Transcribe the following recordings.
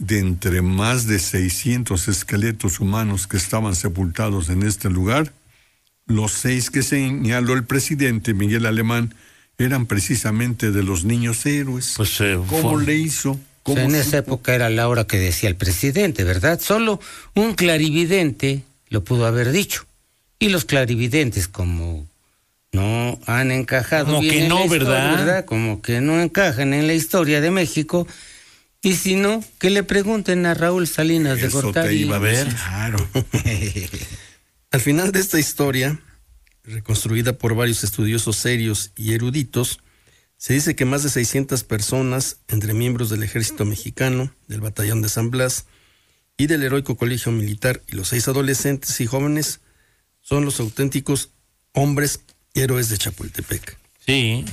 de entre más de 600 esqueletos humanos que estaban sepultados en este lugar, los 6 que señaló el presidente Miguel Alemán eran precisamente de los niños héroes. Pues, ¿Cómo le hizo? O sea, en esa época era la hora que decía el presidente, ¿verdad? Solo un clarividente lo pudo haber dicho. Y los clarividentes, como no han encajado como bien que en no, la historia, ¿verdad? Como que no encajan en la historia de México. Y si no, que le pregunten a Raúl Salinas de Eso Gortari. te iba a ver. Claro. Al final de esta historia, reconstruida por varios estudiosos serios y eruditos, se dice que más de 600 personas, entre miembros del Ejército Mexicano, del Batallón de San Blas y del Heroico Colegio Militar, y los 6 adolescentes y jóvenes, son los auténticos hombres héroes de Chapultepec. Sí,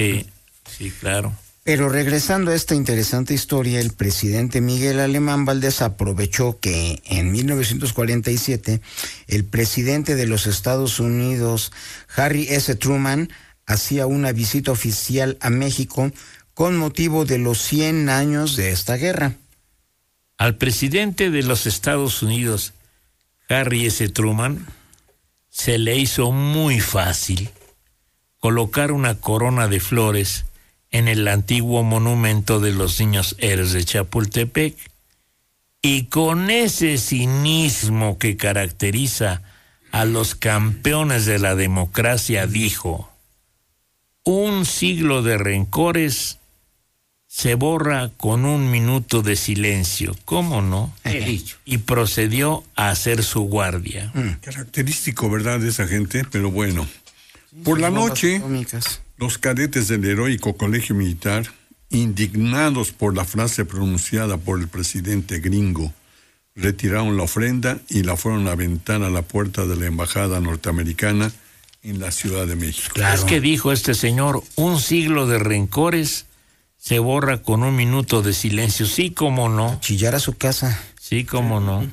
claro. Pero regresando a esta interesante historia, el presidente Miguel Alemán Valdés aprovechó que en 1947 el presidente de los Estados Unidos, Harry S. Truman, hacía una visita oficial a México con motivo de los 100 años de esta guerra. Al presidente de los Estados Unidos, Harry S. Truman, se le hizo muy fácil colocar una corona de flores en el antiguo monumento de los niños héroes de Chapultepec, y con ese cinismo que caracteriza a los campeones de la democracia dijo: un siglo de rencores se borra con un minuto de silencio, ¿cómo no? He dicho. Y procedió a hacer su guardia. Característico, ¿verdad?, de esa gente, pero bueno. Por la noche, los cadetes del Heroico Colegio Militar, indignados por la frase pronunciada por el presidente gringo, retiraron la ofrenda y la fueron a aventar a la puerta de la embajada norteamericana en la Ciudad de México. Claro. Es que dijo este señor, un siglo de rencores se borra con un minuto de silencio. Sí, cómo no. Chillar a su casa. Sí, cómo no.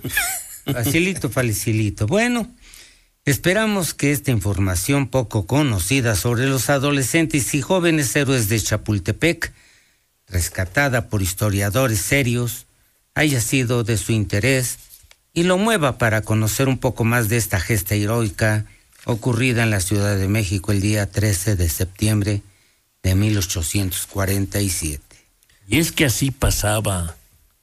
Facilito. Bueno, esperamos que esta información poco conocida sobre los adolescentes y jóvenes héroes de Chapultepec, rescatada por historiadores serios, haya sido de su interés y lo mueva para conocer un poco más de esta gesta heroica ocurrida en la Ciudad de México el día 13 de septiembre de 1847. Y es que así pasaba.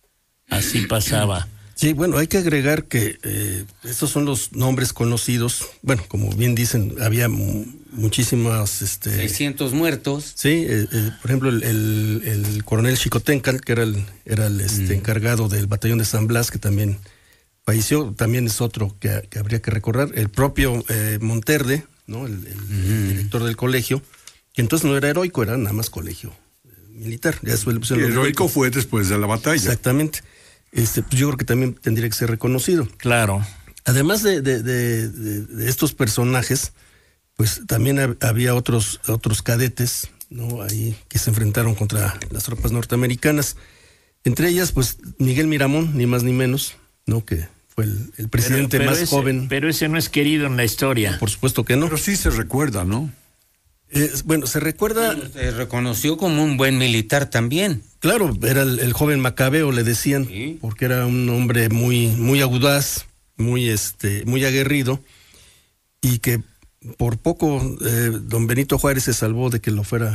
Sí, bueno, hay que agregar que estos son los nombres conocidos. Bueno, como bien dicen, había muchísimas... 600 muertos. Sí, por ejemplo, el coronel Xicoténcal, que era el encargado del batallón de San Blas, que también falleció, también es otro que habría que recordar. El propio Monterde, ¿no? El director del colegio, que entonces no era heroico, era nada más colegio militar. Ya después el heroico fue después de la batalla. Exactamente. Pues yo creo que también tendría que ser reconocido. Claro. Además de estos personajes, pues también había otros cadetes, ¿no? Ahí que se enfrentaron contra las tropas norteamericanas. Entre ellas, pues Miguel Miramón, ni más ni menos, ¿no? Que fue el presidente más joven. Pero ese no es querido en la historia. Por supuesto que no. Pero sí se recuerda, ¿no? Bueno, se recuerda... Se reconoció como un buen militar también. Claro, era el joven Macabeo, le decían, ¿sí? Porque era un hombre muy audaz, muy aguerrido, y que por poco don Benito Juárez se salvó de que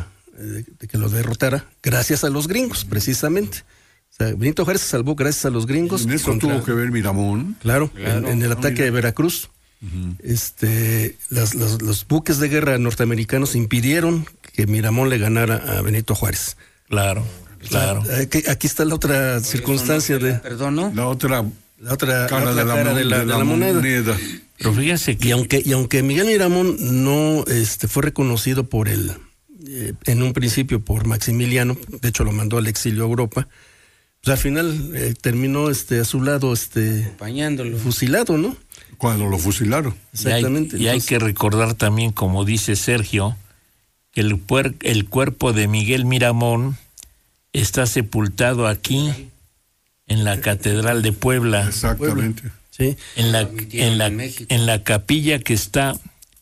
lo derrotara, gracias a los gringos, precisamente. O sea, Benito Juárez se salvó gracias a los gringos. En eso tuvo que ver Miramón. Claro, en el ataque de Veracruz. Uh-huh. Los buques de guerra norteamericanos impidieron que Miramón le ganara a Benito Juárez. Claro. Aquí está la otra circunstancia la otra cara de la moneda. Pero fíjense que y aunque Miguel Miramón no fue reconocido por en un principio por Maximiliano, de hecho lo mandó al exilio a Europa, pues al final terminó a su lado acompañándolo, fusilado, ¿no? Cuando lo fusilaron. Exactamente. Y hay que recordar también, como dice Sergio, que el cuerpo de Miguel Miramón está sepultado aquí en la Catedral de Puebla. Exactamente. Sí. En la capilla que está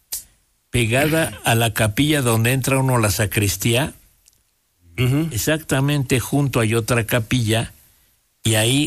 pegada a la capilla donde entra uno a la sacristía. Uh-huh. Exactamente junto hay otra capilla y ahí